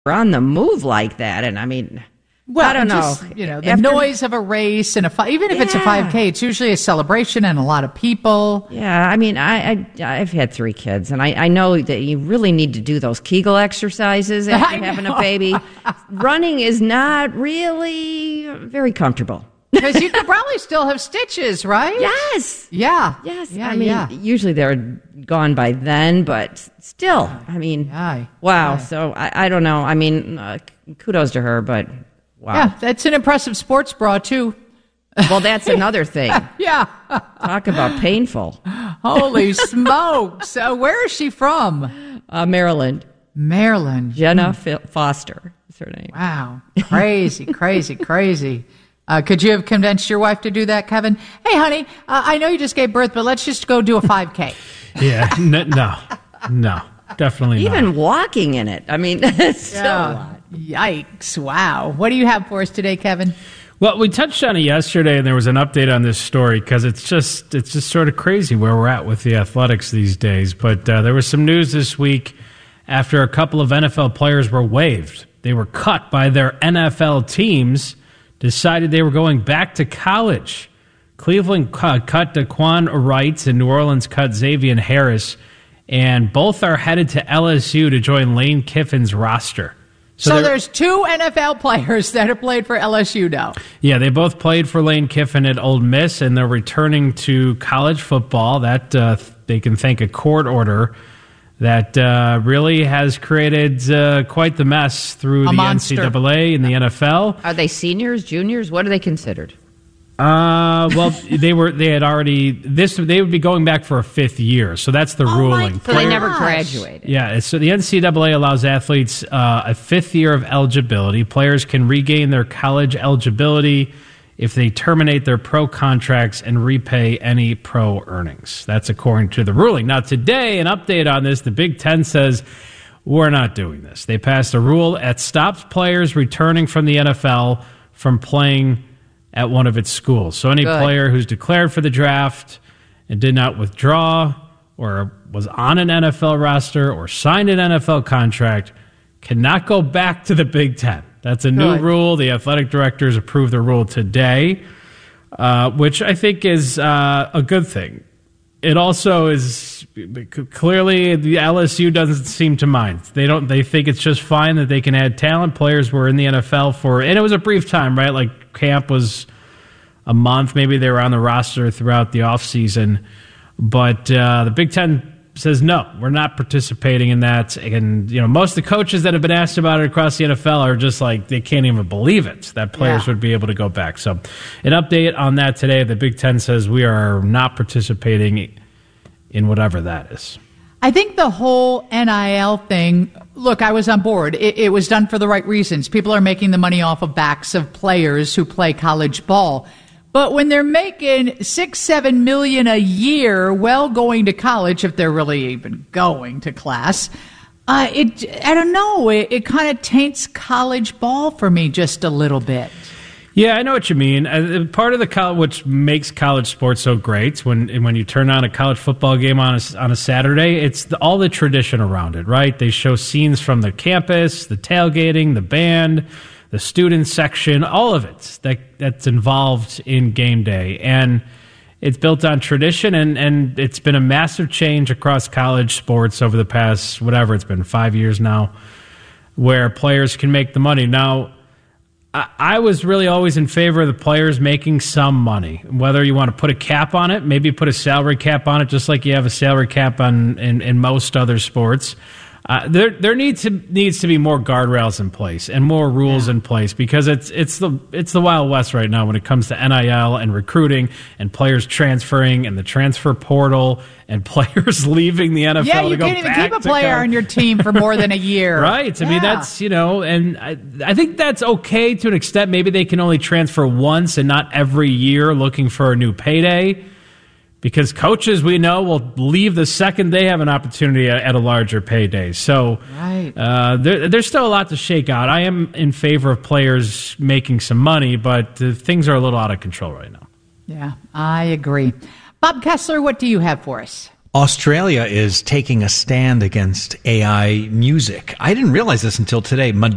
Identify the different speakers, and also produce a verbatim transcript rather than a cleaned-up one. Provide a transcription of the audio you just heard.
Speaker 1: on the move like that. And I mean,
Speaker 2: well,
Speaker 1: I don't
Speaker 2: just,
Speaker 1: know.
Speaker 2: You know, the
Speaker 1: After,
Speaker 2: noise of a race and a fi- even if
Speaker 1: yeah.
Speaker 2: it's a five K, it's usually a celebration and a lot of people.
Speaker 1: Yeah, I mean, I, I I've had three kids, and I, I know that you really need to do those Kegel exercises after having a baby. Running is not really very comfortable.
Speaker 2: Because you could probably still have stitches, right?
Speaker 1: Yes.
Speaker 2: Yeah.
Speaker 1: Yes.
Speaker 2: Yeah,
Speaker 1: I mean,
Speaker 2: yeah.
Speaker 1: usually they're gone by then, but still, I mean,
Speaker 2: Aye.
Speaker 1: wow.
Speaker 2: Aye.
Speaker 1: So I, I don't know. I mean, uh, kudos to her, but wow.
Speaker 2: Yeah, that's an impressive sports bra, too.
Speaker 1: Well, that's another thing.
Speaker 2: Yeah.
Speaker 1: Talk about painful.
Speaker 2: Holy smokes. Uh, where is she from?
Speaker 1: Uh, Maryland.
Speaker 2: Maryland.
Speaker 1: Jenna F- Foster is her name.
Speaker 2: Wow. Crazy, crazy, crazy. Uh, could you have convinced your wife to do that, Kevin? Hey, honey, uh, I know you just gave birth, but let's just go do a five K.
Speaker 3: Yeah, n- no, no, definitely not.
Speaker 1: Even walking in it. I mean, it's still a lot.
Speaker 2: Yikes. Wow. What do you have for us today, Kevin?
Speaker 3: Well, we touched on it yesterday, and there was an update on this story because it's just it's just sort of crazy where we're at with the athletics these days. But uh, there was some news this week after a couple of N F L players were waived. They were cut by their N F L teams, decided they were going back to college. Cleveland cut, cut Daquan Wright, and New Orleans cut Xavier Harris, and both are headed to L S U to join Lane Kiffin's roster.
Speaker 2: So, so there's two N F L players that have played for L S U now.
Speaker 3: Yeah, they both played for Lane Kiffin at Ole Miss, and they're returning to college football. That uh, they can thank a court order that uh, really has created uh, quite the mess through
Speaker 2: a
Speaker 3: the
Speaker 2: monster.
Speaker 3: N C double A and the N F L.
Speaker 1: Are they seniors, juniors? What are they considered?
Speaker 3: Uh, well, they were. They had already this. They would be going back for a fifth year, so that's the
Speaker 2: Oh
Speaker 3: ruling.
Speaker 1: So they never graduated.
Speaker 3: Yeah, so the N C double A allows athletes uh, a fifth year of eligibility. Players can regain their college eligibility if they terminate their pro contracts and repay any pro earnings. That's according to the ruling. Now, today, an update on this, the Big Ten says, we're not doing this. They passed a rule that stops players returning from the N F L from playing at one of its schools. So any
Speaker 1: Good.
Speaker 3: player who's declared for the draft and did not withdraw or was on an N F L roster or signed an N F L contract cannot go back to the Big Ten. That's a new
Speaker 2: Good.
Speaker 3: rule. The athletic directors approved the rule today, uh, which I think is uh, a good thing. It also is clearly the L S U doesn't seem to mind. They don't. They think it's just fine that they can add talent. Players were in the N F L for, and it was a brief time, right? Like camp was a month. Maybe they were on the roster throughout the offseason. But uh, the Big Ten says, no, we're not participating in that. And, you know, most of the coaches that have been asked about it across the N F L are just like, they can't even believe it, that players
Speaker 2: Yeah.
Speaker 3: would be able to go back. So an update on that today. The Big Ten says we are not participating in whatever that is.
Speaker 2: I think the whole N I L thing, look, I was on board. It, it was done for the right reasons. People are making the money off of backs of players who play college ball. But when they're making six, seven million a year, well, going to college, if they're really even going to class, uh, it, I don't know, it, it kind of taints college ball for me just a little bit.
Speaker 3: Yeah, I know what you mean. Uh, part of the college, which makes college sports so great, when when you turn on a college football game on a, on a Saturday, it's the, all the tradition around it, right? They show scenes from the campus, the tailgating, the band, the student section, all of it that that's involved in game day. And it's built on tradition, and, and it's been a massive change across college sports over the past, whatever, it's been five years now, where players can make the money. Now, I, I was really always in favor of the players making some money, whether you want to put a cap on it, maybe put a salary cap on it, just like you have a salary cap on in, in most other sports. Uh, there, there needs to needs to be more guardrails in place and more rules
Speaker 2: Yeah.
Speaker 3: in place, because it's it's the it's the Wild West right now when it comes to N I L and recruiting and players transferring and the transfer portal and players leaving the N F L.
Speaker 2: Yeah,
Speaker 3: to
Speaker 2: you
Speaker 3: go
Speaker 2: can't even
Speaker 3: back
Speaker 2: keep a
Speaker 3: to
Speaker 2: player
Speaker 3: college.
Speaker 2: on your team for more than a year.
Speaker 3: Right. I
Speaker 2: Yeah.
Speaker 3: mean, that's, you know, and I, I think that's okay to an extent. Maybe they can only transfer once and not every year looking for a new payday. Because coaches, we know, will leave the second they have an opportunity at, at a larger payday. So
Speaker 2: Right.
Speaker 3: uh, there, there's still a lot to shake out. I am in favor of players making some money, but uh, things are a little out of control right now.
Speaker 2: Yeah, I agree. Bob Kessler, what do you have for us?
Speaker 4: Australia is taking a stand against A I music. I didn't realize this until today.